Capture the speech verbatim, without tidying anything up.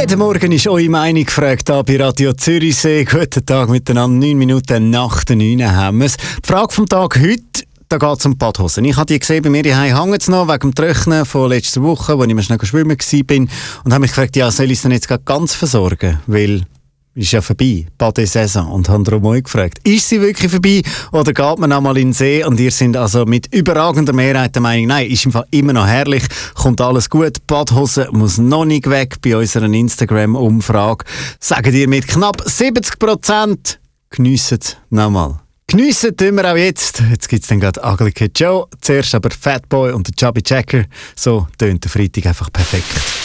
Jeden Morgen ist eure Meinung gefragt hier bei Radio Zürichsee. Guten Tag miteinander, neun Minuten nach der neun haben wir es. Die Frage vom Tag heute, da geht es um Badhosen. Ich habe die gesehen, bei mir daheim hängen sie noch, wegen dem Trocknen von letzter Woche, als ich mal schnell schwimmen war. Und habe mich gefragt, ja, soll ich sie jetzt ganz versorgen? Weil ist ja vorbei, Badesaison, und haben darum euch gefragt, ist sie wirklich vorbei oder geht man einmal in den See? Und ihr seid also mit überragender Mehrheit der Meinung, nein, ist im Fall immer noch herrlich, kommt alles gut, Badhose muss noch nicht weg. Bei unserer Instagram-Umfrage sagen ihr mit knapp siebzig Prozent, geniessen nochmal. Geniessen tun wir auch jetzt. Jetzt gibt es dann gerade Ugly Kid Joe, zuerst aber Fatboy und der Chubby Checker. So tönt der Freitag einfach perfekt.